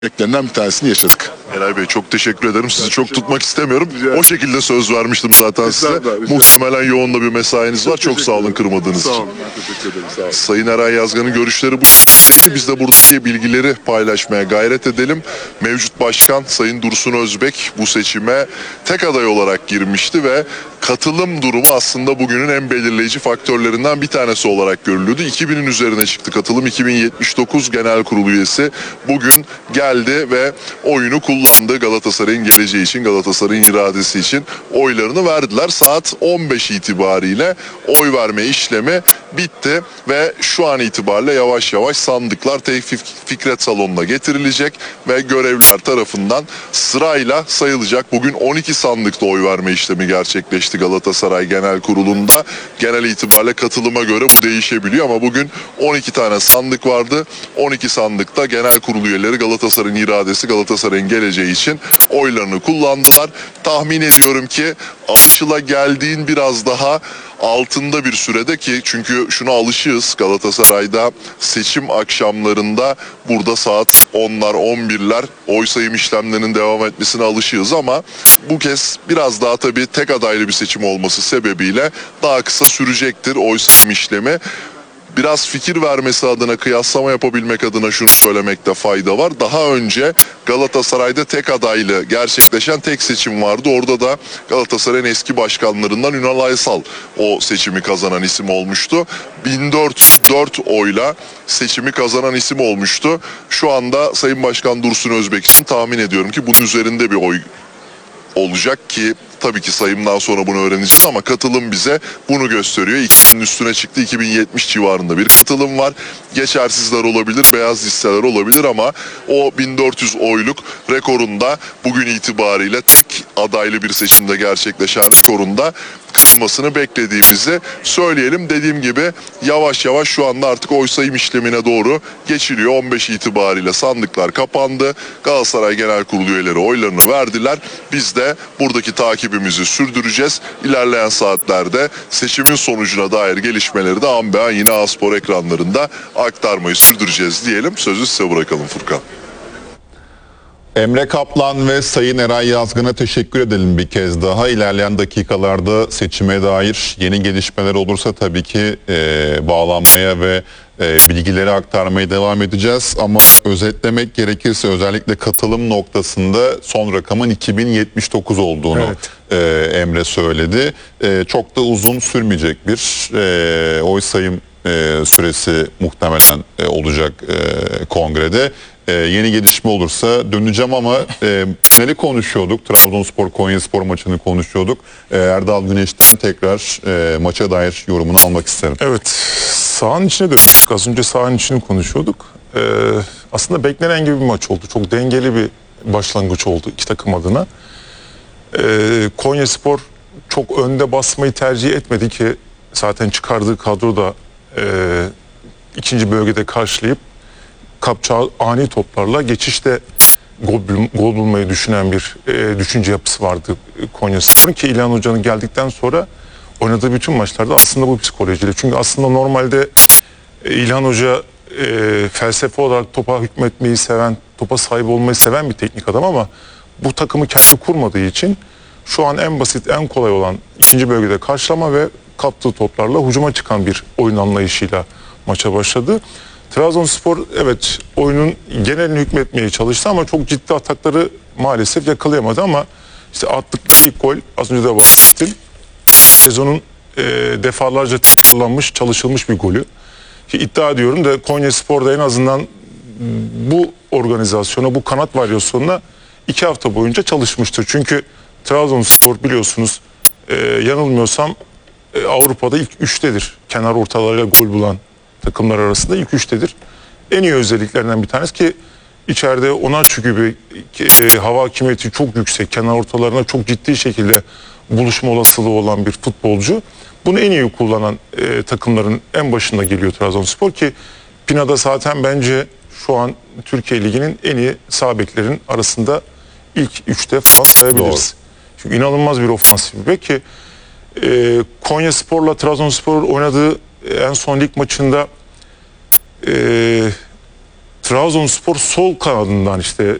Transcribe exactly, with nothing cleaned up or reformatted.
Eklerinden bir tanesini yaşadık. Eray Bey çok teşekkür ederim. Sizi çok tutmak istemiyorum. Rica O şekilde söz vermiştim zaten size. Estağfurullah, rica Muhtemelen yoğun da bir mesainiz var. Çok sağ olun kırmadığınız Sağ için. olun. Ben teşekkür ederim. Sağ olun. Sayın Eray Yazgan'ın görüşleri bu. Biz de buradaki bilgileri paylaşmaya gayret edelim. Mevcut başkan Sayın Dursun Özbek bu seçime tek aday olarak girmişti ve katılım durumu aslında bugünün en belirleyici faktörlerinden bir tanesi olarak görülüyordu. iki binin üzerine çıktı katılım. iki bin yetmiş dokuz Genel Kurulu üyesi bugün geldi ve oyunu kullandı. Galatasaray'ın geleceği için, Galatasaray'ın iradesi için oylarını verdiler. Saat on beş itibariyle oy verme işlemi bitti ve şu an itibariyle yavaş yavaş sandıklar Tevfik Fikret Salonu'na getirilecek ve görevliler tarafından sırayla sayılacak. Bugün on iki sandıkta oy verme işlemi gerçekleşti Galatasaray Genel Kurulu'nda. Genel itibariyle katılıma göre bu değişebiliyor ama bugün on iki tane sandık vardı. on iki sandıkta genel kurulu üyeleri Galatasaray'ın iradesi, Galatasaray'ın geleceği için oylarını kullandılar. Tahmin ediyorum ki alışılageldiğin biraz daha altında bir sürede ki çünkü şuna alışığız Galatasaray'da seçim akşamlarında burada saat onlar on birler oy sayım işlemlerinin devam etmesine alışığız ama bu kez biraz daha tabii tek adaylı bir seçim olması sebebiyle daha kısa sürecektir oy sayım işlemi. Biraz fikir vermesi adına, kıyaslama yapabilmek adına şunu söylemekte fayda var. Daha önce Galatasaray'da tek adaylı gerçekleşen tek seçim vardı. Orada da Galatasaray'ın eski başkanlarından Ünal Aysal o seçimi kazanan isim olmuştu. bin dört yüz dört oyla seçimi kazanan isim olmuştu. Şu anda Sayın Başkan Dursun Özbek için tahmin ediyorum ki bunun üzerinde bir oy olacak ki tabii ki sayımdan sonra bunu öğreneceğiz ama katılım bize bunu gösteriyor. iki binin üstüne çıktı. iki bin yetmiş civarında bir katılım var. Geçersizler olabilir, beyaz listeler olabilir ama o bin dört yüz oyluk rekorunda bugün itibariyle tek adaylı bir seçimde gerçekleşen rekorunda kırılmasını beklediğimizi söyleyelim. Dediğim gibi yavaş yavaş şu anda artık oy sayım işlemine doğru geçiliyor. on beş itibariyle sandıklar kapandı. Galatasaray Genel Kurulu üyeleri oylarını verdiler. Biz de buradaki takibimizi sürdüreceğiz. İlerleyen saatlerde seçimin sonucuna dair gelişmeleri de an be an yine A-Spor ekranlarında aktarmayı sürdüreceğiz diyelim. Sözü size bırakalım Furkan. Emre Kaplan ve Sayın Eray Yazgan'a teşekkür edelim bir kez daha. İlerleyen dakikalarda seçime dair yeni gelişmeler olursa tabii ki e, bağlanmaya ve e, bilgileri aktarmaya devam edeceğiz. Ama özetlemek gerekirse özellikle katılım noktasında son rakamın iki bin yetmiş dokuz olduğunu evet. e, Emre söyledi. E, çok da uzun sürmeyecek bir e, oy sayım e, süresi muhtemelen e, olacak e, kongrede. Ee, yeni gelişme olursa döneceğim ama e, finali konuşuyorduk. Trabzonspor Konyaspor maçını konuşuyorduk. Ee, Erdal Güneş'ten tekrar e, maça dair yorumunu almak isterim. Evet, sahanın içine dönüştük. Az önce sahanın içini konuşuyorduk. Ee, aslında beklenen gibi bir maç oldu. Çok dengeli bir başlangıç oldu iki takım adına. Ee, Konyaspor çok önde basmayı tercih etmedi ki zaten çıkardığı kadro da e, ikinci bölgede karşılayıp kapacağı ani toplarla geçişte gol, gol bulmayı düşünen bir e, düşünce yapısı vardı Konyaspor'un ki İlhan Hoca'nın geldikten sonra oynadığı bütün maçlarda aslında bu psikolojiyle. Çünkü aslında normalde e, İlhan Hoca e, felsefe olarak topa hükmetmeyi seven, topa sahip olmayı seven bir teknik adam ama bu takımı kendi kurmadığı için şu an en basit, en kolay olan ikinci bölgede karşılama ve kaptığı toplarla hücuma çıkan bir oyun anlayışıyla maça başladı. Trabzonspor evet oyunun genelini hükmetmeye çalıştı ama çok ciddi atakları maalesef yakalayamadı ama işte attıkları ilk gol az önce de bahsettim. Sezonun e, defalarca tekrarlanmış, çalışılmış bir golü. Ki iddia ediyorum da Konyaspor'da en azından bu organizasyona, bu kanat varyasyonuna iki hafta boyunca çalışmıştır. Çünkü Trabzonspor biliyorsunuz e, yanılmıyorsam e, Avrupa'da ilk üçtedir. Kenar ortalarıyla gol bulan takımlar arasında ilk üçtedir. En iyi özelliklerinden bir tanesi ki içeride Onaçu gibi e, hava hakimiyeti çok yüksek, kenar ortalarına çok ciddi şekilde buluşma olasılığı olan bir futbolcu. Bunu en iyi kullanan e, takımların en başında geliyor Trabzonspor ki Pina'da zaten bence şu an Türkiye Ligi'nin en iyi sağ beklerin arasında ilk üçte falan sayabiliriz. Doğru. Çünkü inanılmaz bir ofansif bir bek ki e, Konyaspor'la Trabzonspor oynadığı en son lig maçında e, Trabzonspor sol kanadından işte